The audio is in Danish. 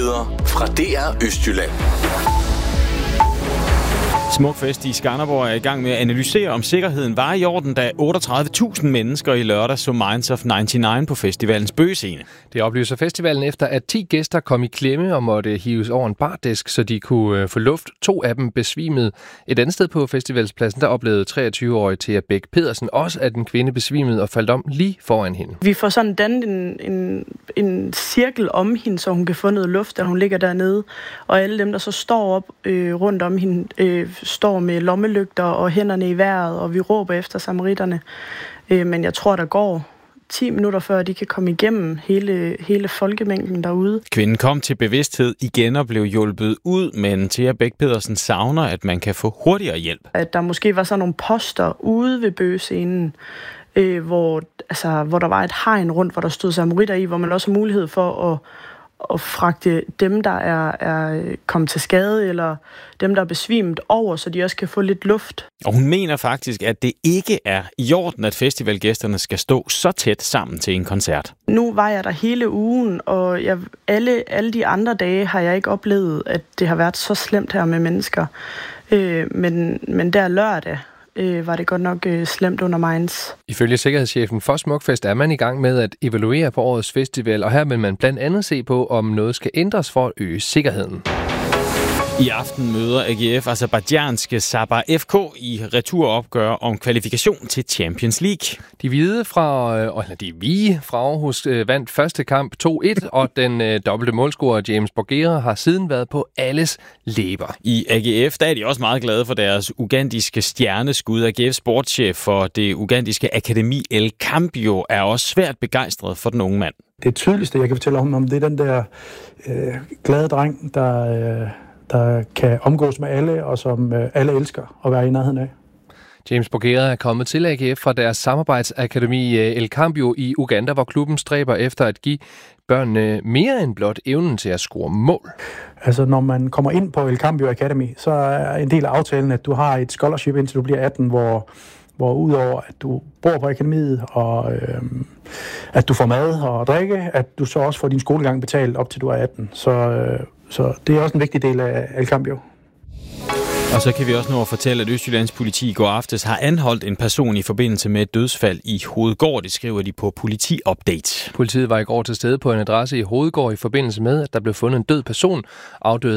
Nyheder fra DR Østjylland. Smukfest i Skanderborg er i gang med at analysere, om sikkerheden var i orden, da 38.000 mennesker i lørdag så Minds of 99 på festivalens bøgescene. Det oplyser festivalen efter, at 10 gæster kom i klemme og måtte hives over en bardisk, så de kunne få luft. 2 af dem besvimede. Et andet sted på festivalspladsen, der oplevede 23-årige Thea Bæk Pedersen også, at en kvinde besvimede og faldt om lige foran hende. Vi får sådan dannet en cirkel om hende, så hun kan få noget luft, da hun ligger dernede. Og alle dem, der så står op rundt om hende, står med lommelygter og hænderne i vejret, og vi råber efter samaritterne. Men jeg tror, der går 10 minutter, før de kan komme igennem hele folkemængden derude. Kvinden kom til bevidsthed igen og blev hjulpet ud, men Thea Bæk Pedersen savner, at man kan få hurtigere hjælp. At der måske var sådan nogle poster ude ved bøgescenen, hvor der var et hegn rundt, hvor der stod samaritter i, hvor man også har mulighed for at fragte dem, der er kommet til skade, eller dem, der er besvimet over, så de også kan få lidt luft. Og hun mener faktisk, at det ikke er i orden, at festivalgæsterne skal stå så tæt sammen til en koncert. Nu var jeg der hele ugen, og alle de andre dage har jeg ikke oplevet, at det har været så slemt her med mennesker. Men der lørdag var det godt nok slemt under Minds. Ifølge sikkerhedschefen for Smukfest er man i gang med at evaluere på årets festival, og her vil man blandt andet se på, om noget skal ændres for at øge sikkerheden. I aften møder AGF aserbajdsjanske Sabah FK i returopgør om kvalifikation til Champions League. De hvide fra Aarhus vandt første kamp 2-1, og den dobbelte målscorer James Borgere har siden været på alles læber. I AGF der er de også meget glade for deres ugandiske stjerneskud. AGF sportschef for det ugandiske akademi El Cambio er også svært begejstret for den unge mand. Det tydeligste, jeg kan fortælle om, det er den der glade dreng, der kan omgås med alle, og som alle elsker at være i nærheden af. James Borgere er kommet til AGF fra deres samarbejdsakademi El Cambio i Uganda, hvor klubben stræber efter at give børnene mere end blot evnen til at score mål. Altså, når man kommer ind på El Cambio Academy, så er en del af aftalen, at du har et scholarship indtil du bliver 18, hvor udover at du bor på akademiet, og at du får mad og drikke, at du så også får din skolegang betalt op til du er 18. Så det er også en vigtig del af El Cambio. Og så kan vi også nå at fortælle, at Østjyllands politi i går aftes har anholdt en person i forbindelse med et dødsfald i Hovedgård. Det skriver de på Politi-update. Politiet var i går til stede på en adresse i Hovedgård i forbindelse med, at der blev fundet en død person. Afdøde